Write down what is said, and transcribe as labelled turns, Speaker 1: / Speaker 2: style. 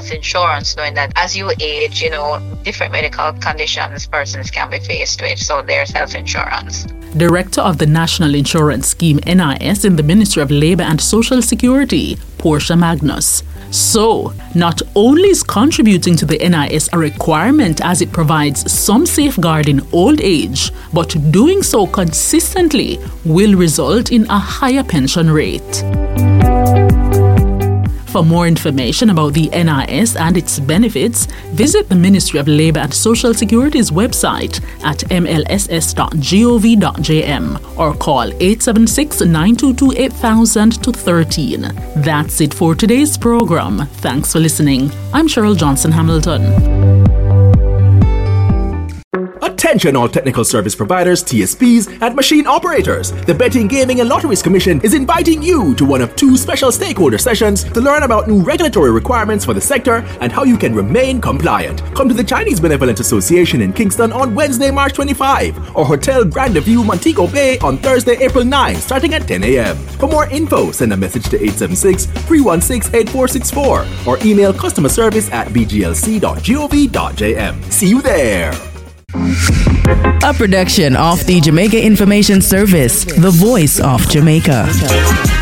Speaker 1: health insurance, knowing that as you age, different medical conditions persons can be faced with. So there's health insurance.
Speaker 2: Director of the National Insurance Scheme NIS in the Ministry of Labour and Social Security, Portia Magnus. So, not only is contributing to the NIS a requirement as it provides some safeguard in old age, but doing so consistently will result in a higher pension rate. For more information about the NIS and its benefits, visit the Ministry of Labour and Social Security's website at mlss.gov.jm or call 876-922-8000 to 13. That's it for today's program. Thanks for listening. I'm Cheryl Johnson Hamilton.
Speaker 3: Attention all technical service providers, TSPs, and machine operators. The Betting, Gaming and Lotteries Commission is inviting you to one of 2 special stakeholder sessions to learn about new regulatory requirements for the sector and how you can remain compliant. Come to the Chinese Benevolent Association in Kingston on Wednesday, March 25, or Hotel Grand View, Montego Bay on Thursday, April 9, starting at 10 a.m. For more info, send a message to 876-316-8464 or email customerservice@bglc.gov.jm. See you there.
Speaker 4: A production of the Jamaica Information Service, the voice of Jamaica.